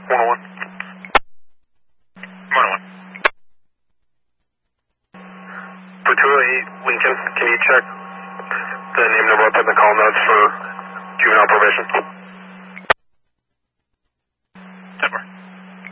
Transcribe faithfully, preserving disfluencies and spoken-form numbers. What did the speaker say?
one oh one. one oh one. For two oh eight Lincoln, can you check the name, number up in the call notes for juvenile probation?